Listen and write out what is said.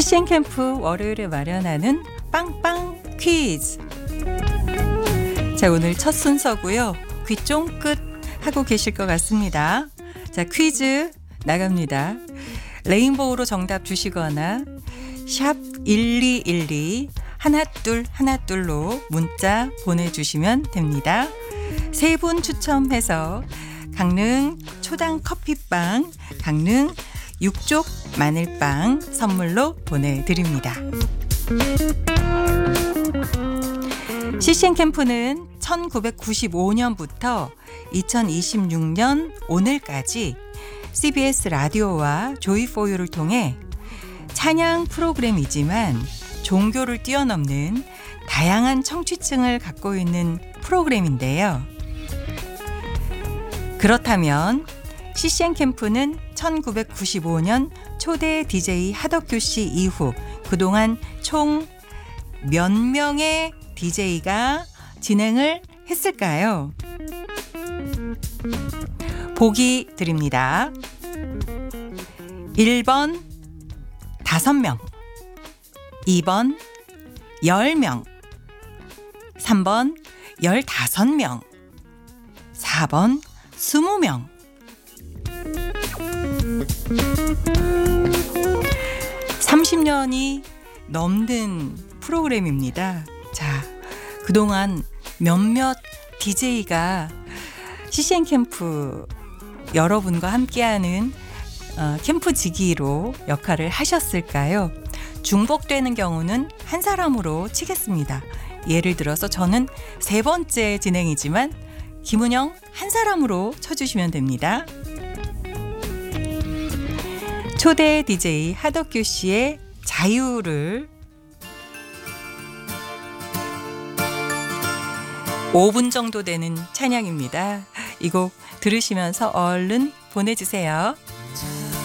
CCN 캠프 월요일에 마련하는 빵빵 퀴즈. 자, 오늘 첫 순서고요. 귀 쫑긋 하고 계실 것 같습니다. 자, 퀴즈 나갑니다. 레인보우로 정답 주시거나 샵 1212 하나둘로 문자 보내주시면 됩니다. 세 분 추첨해서 강릉 초당 커피빵, 강릉 육족 마늘빵 선물로 보내드립니다. CCN 캠프는 1995년부터 2026년 오늘까지 CBS 라디오와 조이포유를 통해 찬양 프로그램이지만 종교를 뛰어넘는 다양한 청취층을 갖고 있는 프로그램인데요. 그렇다면 CCN 캠프는 1995년 초대 DJ 하덕규 씨 이후 그동안 총 몇 명의 DJ가 진행을 했을까요? 보기 드립니다. 1번 5명, 2번 10명, 3번 15명, 4번 20명. 30년이 넘는 프로그램입니다. 자, 그동안 몇몇 DJ가 CCN 캠프 여러분과 함께하는 캠프지기로 역할을 하셨을까요? 중복되는 경우는 한 사람으로 치겠습니다. 예를 들어서 저는 세 번째 진행이지만 김은영 한 사람으로 쳐주시면 됩니다. 초대 DJ 하덕규 씨의 자유를 5분 정도 되는 찬양입니다. 이 곡 들으시면서 얼른 보내주세요.